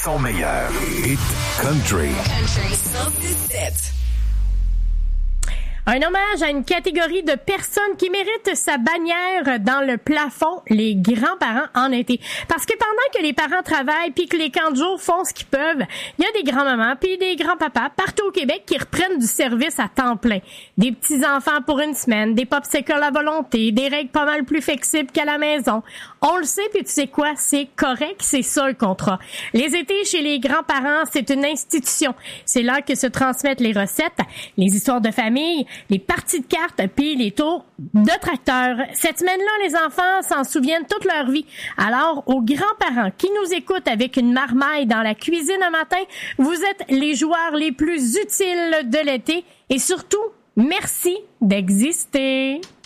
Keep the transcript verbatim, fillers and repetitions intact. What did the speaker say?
son meilleur hit country. Country cent dix-sept. Un hommage à une catégorie de personnes qui méritent sa bannière dans le plafond, les grands-parents en été. Parce que pendant que les parents travaillent puis que les camps de jour font ce qu'ils peuvent, il y a des grands-mamans puis des grands-papas partout au Québec qui reprennent du service à temps plein. Des petits-enfants pour une semaine, des popsicles à volonté, des règles pas mal plus flexibles qu'à la maison. On le sait, puis tu sais quoi, c'est correct, c'est ça le contrat. Les étés chez les grands-parents, c'est une institution. C'est là que se transmettent les recettes, les histoires de famille, les parties de cartes, puis les tours de tracteur. Cette semaine-là, les enfants s'en souviennent toute leur vie. Alors, aux grands-parents qui nous écoutent avec une marmaille dans la cuisine un matin, vous êtes les joueurs les plus utiles de l'été et surtout, merci d'exister.